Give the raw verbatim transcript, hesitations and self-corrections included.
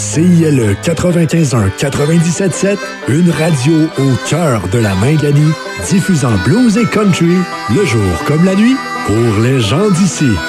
C I L E quatre-vingt-quinze un quatre-vingt-dix-sept sept, une radio au cœur de la Mingani, diffusant blues et country, le jour comme la nuit, pour les gens d'ici.